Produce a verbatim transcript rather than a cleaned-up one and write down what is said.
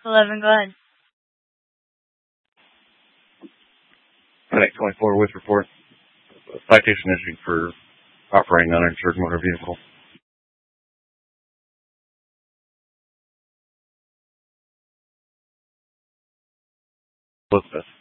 eleven, go ahead. Medic twenty-four with report. Citation issued for operating an uninsured motor vehicle. Elizabeth.